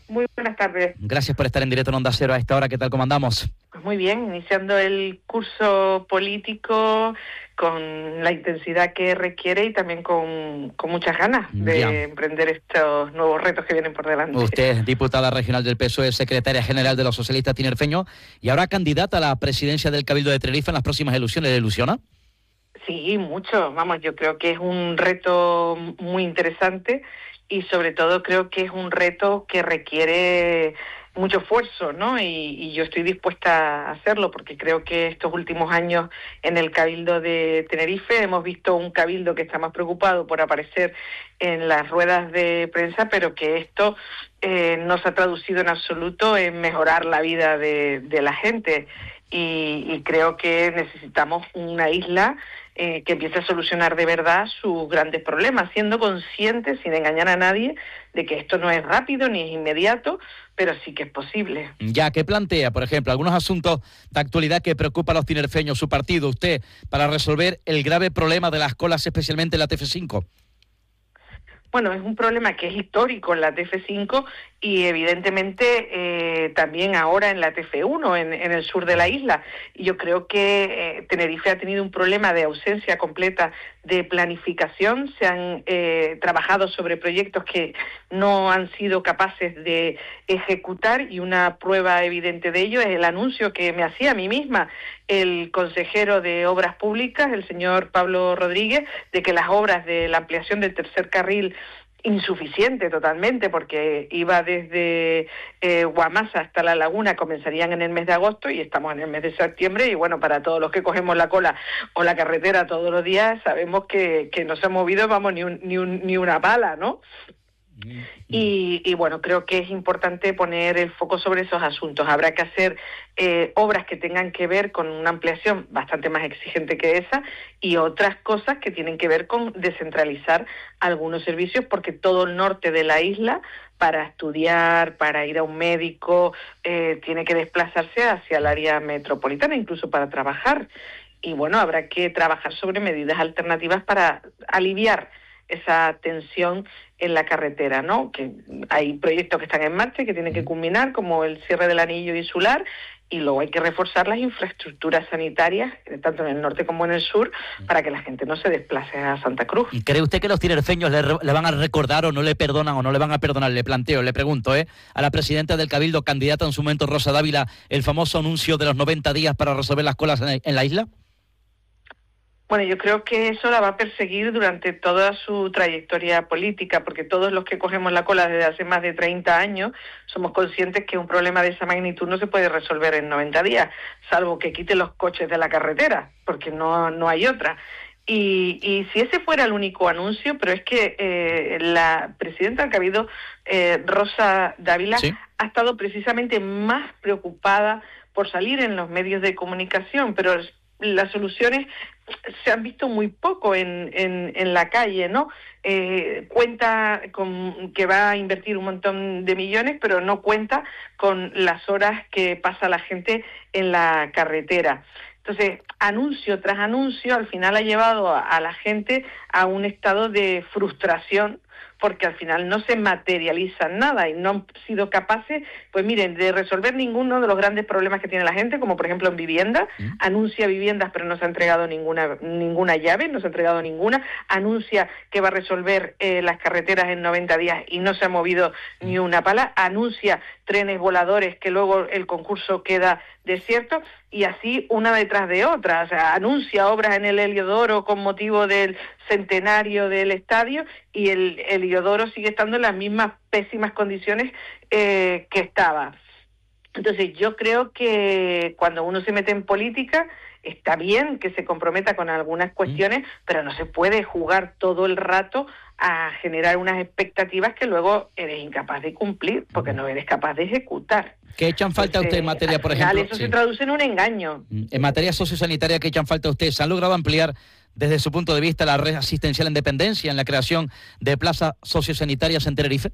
Muy buenas tardes. Gracias por estar en directo en Onda Cero a esta hora. ¿Qué tal? ¿Cómo andamos? Pues muy bien, iniciando el curso político con la intensidad que requiere y también con muchas ganas de emprender estos nuevos retos que vienen por delante. Usted es diputada regional del PSOE, secretaria general de los socialistas tinerfeños y ahora candidata a la presidencia del Cabildo de Tenerife en las próximas elecciones. ¿Le ilusiona? Sí, mucho. Vamos, yo creo que es un reto muy interesante y sobre todo creo que es un reto que requiere mucho esfuerzo, ¿no? Y yo estoy dispuesta a hacerlo porque creo que estos últimos años en el Cabildo de Tenerife hemos visto un Cabildo que está más preocupado por aparecer en las ruedas de prensa, pero que esto no se ha traducido en absoluto en mejorar la vida de la gente. Y creo que necesitamos una isla que empiece a solucionar de verdad sus grandes problemas, siendo conscientes, sin engañar a nadie, de que esto no es rápido ni es inmediato, pero sí que es posible. Ya, ¿qué plantea, por ejemplo, algunos asuntos de actualidad que preocupan a los tinerfeños, su partido, usted, para resolver el grave problema de las colas, especialmente en la TF5? Bueno, es un problema que es histórico en la TF5 y evidentemente también ahora en la TF1, en el sur de la isla. Y yo creo que Tenerife ha tenido un problema de ausencia completa de planificación. Se han trabajado sobre proyectos que no han sido capaces de ejecutar y una prueba evidente de ello es el anuncio que me hacía a mí misma el consejero de Obras Públicas, el señor Pablo Rodríguez, de que las obras de la ampliación del tercer carril insuficiente totalmente, porque iba desde Guamasa hasta La Laguna, comenzarían en el mes de agosto y estamos en el mes de septiembre y bueno, para todos los que cogemos la cola o la carretera todos los días, sabemos que no se ha movido, vamos, ni una pala, ¿no? Y bueno, creo que es importante poner el foco sobre esos asuntos. Habrá que hacer obras que tengan que ver con una ampliación bastante más exigente que esa y otras cosas que tienen que ver con descentralizar algunos servicios, porque todo el norte de la isla, para estudiar, para ir a un médico, tiene que desplazarse hacia el área metropolitana, incluso para trabajar. Y bueno, habrá que trabajar sobre medidas alternativas para aliviar esa tensión en la carretera, ¿no? Que hay proyectos que están en marcha y que tienen que culminar, como el cierre del anillo insular, y luego hay que reforzar las infraestructuras sanitarias, tanto en el norte como en el sur, para que la gente no se desplace a Santa Cruz. ¿Cree usted que los tinerfeños le van a recordar o no le perdonan o no le van a perdonar? Le planteo, le pregunto, a la presidenta del Cabildo, candidata en su momento, Rosa Dávila, el famoso anuncio de los 90 días para resolver las colas en la isla. Bueno, yo creo que eso la va a perseguir durante toda su trayectoria política, porque todos los que cogemos la cola desde hace más de 30 años somos conscientes que un problema de esa magnitud no se puede resolver en 90 días, salvo que quite los coches de la carretera, porque no hay otra. Y si ese fuera el único anuncio, pero es que la presidenta del Cabildo, Rosa Dávila, ¿sí?, ha estado precisamente más preocupada por salir en los medios de comunicación, pero las soluciones se han visto muy poco en la calle, ¿no? Cuenta con que va a invertir un montón de millones, pero no cuenta con las horas que pasa la gente en la carretera. Entonces, anuncio tras anuncio, al final ha llevado a la gente a un estado de frustración, porque al final no se materializa nada y no han sido capaces, pues miren, de resolver ninguno de los grandes problemas que tiene la gente, como por ejemplo en vivienda. Anuncia viviendas pero no se ha entregado ninguna llave, no se ha entregado ninguna. Anuncia que va a resolver las carreteras en 90 días y no se ha movido ni una pala. Anuncia trenes voladores que luego el concurso queda desierto, y así una detrás de otra. O sea, anuncia obras en el Heliodoro con motivo del centenario del estadio y el Heliodoro sigue estando en las mismas pésimas condiciones que estaba. Entonces yo creo que cuando uno se mete en política está bien que se comprometa con algunas cuestiones, pero no se puede jugar todo el rato a generar unas expectativas que luego eres incapaz de cumplir, porque no eres capaz de ejecutar. ¿Qué echan falta a usted en materia, por ejemplo? Eso se traduce en un engaño. En materia sociosanitaria, ¿qué echan falta a usted? ¿Se han logrado ampliar desde su punto de vista la red asistencial en dependencia en la creación de plazas sociosanitarias en Tenerife?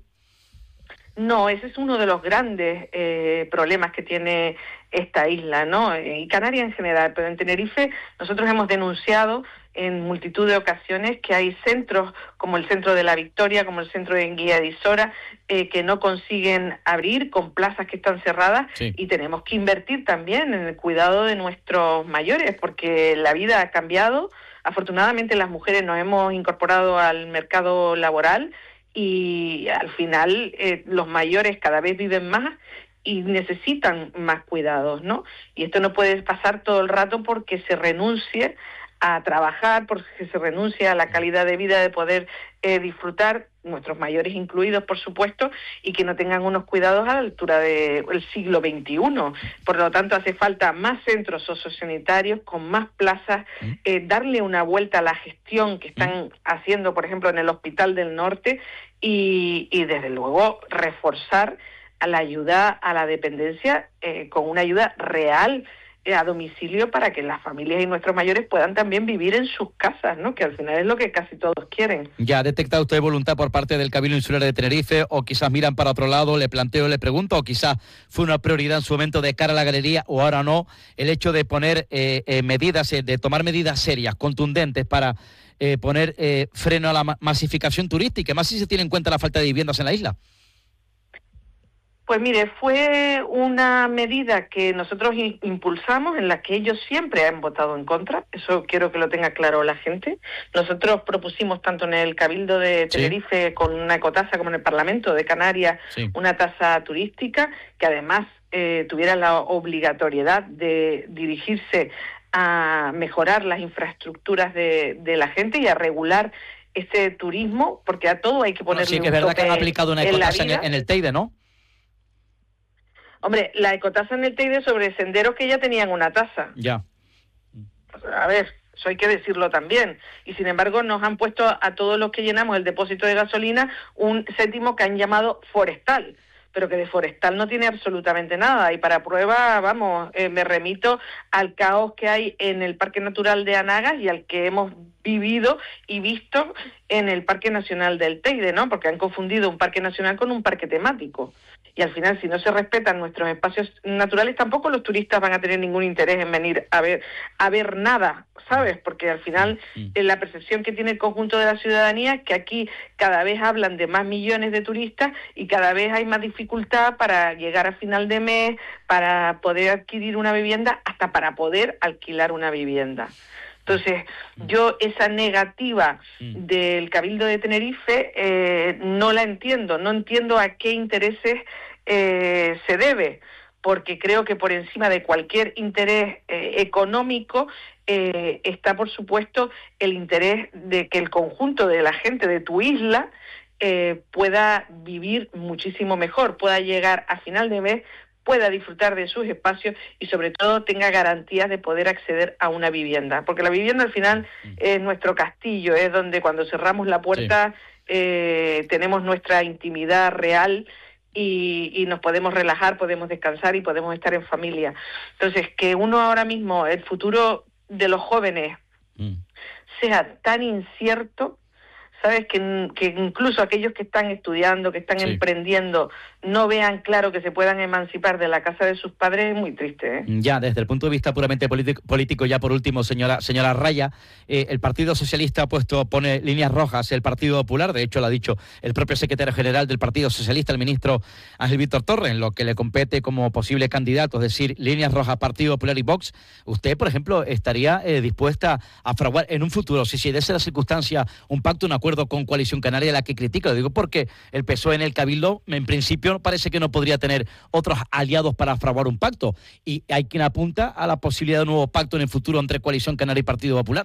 No, ese es uno de los grandes problemas que tiene esta isla, ¿no? Y Canarias en general, pero en Tenerife nosotros hemos denunciado en multitud de ocasiones que hay centros como el Centro de la Victoria, como el Centro de Guía de Isora, que no consiguen abrir, con plazas que están cerradas, Sí. y tenemos que invertir también en el cuidado de nuestros mayores, porque la vida ha cambiado. Afortunadamente las mujeres nos hemos incorporado al mercado laboral y al final los mayores cada vez viven más y necesitan más cuidados, ¿no? Y esto no puede pasar todo el rato porque se renuncie a trabajar, porque se renuncie a la calidad de vida de poder disfrutar, nuestros mayores incluidos, por supuesto, y que no tengan unos cuidados a la altura del siglo XXI. Por lo tanto, hace falta más centros sociosanitarios con más plazas, darle una vuelta a la gestión que están haciendo, por ejemplo, en el Hospital del Norte y desde luego, reforzar a la ayuda a la dependencia con una ayuda real a domicilio para que las familias y nuestros mayores puedan también vivir en sus casas, ¿no? Que al final es lo que casi todos quieren. ¿Ya ha detectado usted voluntad por parte del Cabildo Insular de Tenerife o quizás miran para otro lado? Le planteo, le pregunto, o quizás fue una prioridad en su momento de cara a la galería o ahora no, el hecho de poner medidas, de tomar medidas serias, contundentes para poner freno a la masificación turística, más si se tiene en cuenta la falta de viviendas en la isla. Pues mire, fue una medida que nosotros impulsamos, en la que ellos siempre han votado en contra. Eso quiero que lo tenga claro la gente. Nosotros propusimos tanto en el Cabildo de Tenerife con una ecotasa como en el Parlamento de Canarias una tasa turística que además tuviera la obligatoriedad de dirigirse a mejorar las infraestructuras de la gente y a regular ese turismo, porque a todo hay que ponerle sí, que es verdad que han aplicado una ecotasa en el Teide, ¿no? Hombre, la ecotasa en el Teide sobre senderos que ya tenían una tasa. Ya. A ver, eso hay que decirlo también. Y sin embargo nos han puesto a todos los que llenamos el depósito de gasolina un céntimo que han llamado forestal, pero que de forestal no tiene absolutamente nada. Y para prueba, vamos, me remito al caos que hay en el Parque Natural de Anagas y al que hemos vivido y visto en el Parque Nacional del Teide, ¿no? Porque han confundido un parque nacional con un parque temático. Y al final, si no se respetan nuestros espacios naturales, tampoco los turistas van a tener ningún interés en venir a ver nada, ¿sabes? Porque al final la percepción que tiene el conjunto de la ciudadanía es que aquí cada vez hablan de más millones de turistas y cada vez hay más dificultad para llegar a final de mes, para poder adquirir una vivienda, hasta para poder alquilar una vivienda. Entonces, yo esa negativa del Cabildo de Tenerife no la entiendo, no entiendo a qué intereses se debe, porque creo que por encima de cualquier interés económico está, por supuesto, el interés de que el conjunto de la gente de tu isla pueda vivir muchísimo mejor, pueda llegar a final de mes, pueda disfrutar de sus espacios y sobre todo tenga garantías de poder acceder a una vivienda, porque la vivienda al final es nuestro castillo, es donde cuando cerramos la puerta tenemos nuestra intimidad real y nos podemos relajar, podemos descansar y podemos estar en familia. Entonces, que uno ahora mismo, el futuro de los jóvenes sea tan incierto, ¿sabes? Que incluso aquellos que están estudiando, que están emprendiendo, no vean claro que se puedan emancipar de la casa de sus padres, es muy triste, ¿eh? Ya, desde el punto de vista puramente político, ya por último, señora Raya, el Partido Socialista pone líneas rojas, el Partido Popular, de hecho lo ha dicho el propio secretario general del Partido Socialista, el ministro Ángel Víctor Torres, en lo que le compete como posible candidato, es decir, líneas rojas, Partido Popular y Vox. Usted, por ejemplo, estaría dispuesta a fraguar en un futuro, si de esa circunstancia, un pacto, un acuerdo con Coalición Canaria, la que critico, lo digo porque el PSOE en el Cabildo, en principio, parece que no podría tener otros aliados para fraguar un pacto, y hay quien apunta a la posibilidad de un nuevo pacto en el futuro entre Coalición Canaria y Partido Popular.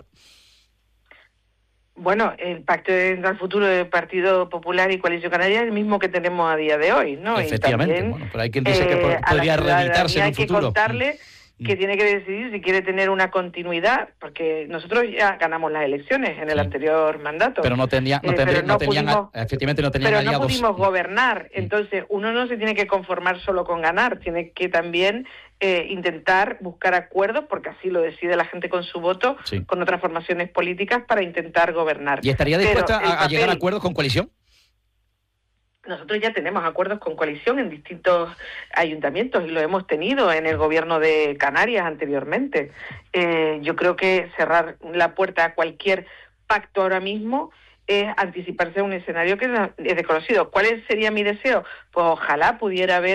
Bueno, el pacto del futuro del Partido Popular y Coalición Canaria es el mismo que tenemos a día de hoy, ¿no? Efectivamente, y también, bueno, pero hay quien dice que podría reeditarse en un futuro. Hay que contarle que tiene que decidir si quiere tener una continuidad, porque nosotros ya ganamos las elecciones en el anterior mandato. Pero no tenían aliados. Pudimos gobernar, entonces uno no se tiene que conformar solo con ganar, tiene que también intentar buscar acuerdos, porque así lo decide la gente con su voto, con otras formaciones políticas para intentar gobernar. ¿Y estaría dispuesta a llegar a acuerdos con Coalición? nosotros ya tenemos acuerdos con coalición en distintos ayuntamientos y lo hemos tenido en el gobierno de Canarias anteriormente. Yo creo que cerrar la puerta a cualquier pacto ahora mismo es anticiparse a un escenario que es desconocido. ¿Cuál sería mi deseo? Pues ojalá pudiera haber